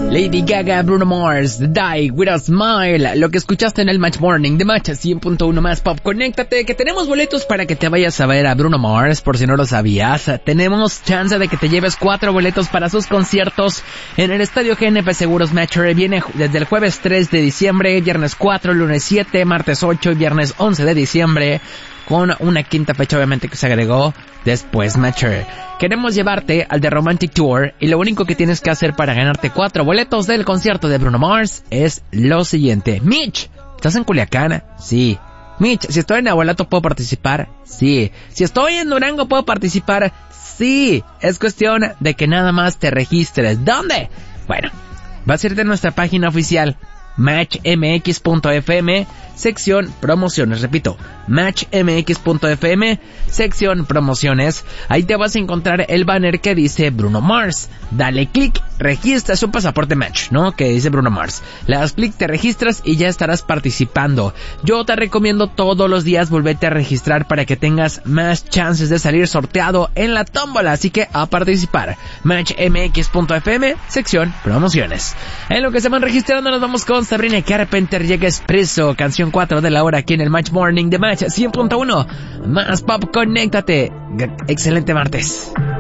Lady Gaga, Bruno Mars, Die With A Smile, lo que escuchaste en el Match Morning de Match 100.1 más Pop. Conéctate, que tenemos boletos para que te vayas a ver a Bruno Mars, por si no lo sabías. Tenemos chance de que te lleves 4 boletos para sus conciertos en el Estadio GNP Seguros Metro. Viene desde el jueves 3 de diciembre, viernes 4, lunes 7, martes 8 y viernes 11 de diciembre, con una quinta fecha obviamente que se agregó después, Matcher. Queremos llevarte al The Romantic Tour y lo único que tienes que hacer para ganarte 4 boletos del concierto de Bruno Mars es lo siguiente. Mitch, ¿estás en Culiacán? Sí. Mitch, si estoy en Abuelato, ¿puedo participar? Sí. Si estoy en Durango, ¿puedo participar? Sí. Es cuestión de que nada más te registres. ¿Dónde? Bueno, vas a irte a nuestra página oficial, matchmx.fm, sección promociones. Repito, matchmx.fm, sección promociones. Ahí te vas a encontrar el banner que dice Bruno Mars. Dale clic, registra su pasaporte Match, ¿no? Que dice Bruno Mars. Le das clic, te registras y ya estarás participando. Yo te recomiendo todos los días volverte a registrar para que tengas más chances de salir sorteado en la tómbola. Así que a participar. matchmx.fm, sección promociones. En lo que se van registrando nos vamos con Sabrina Carpenter, Llega Expreso, canción 4 de la hora aquí en el Match Morning de Match 100.1 más Pop. Conéctate. Excelente martes.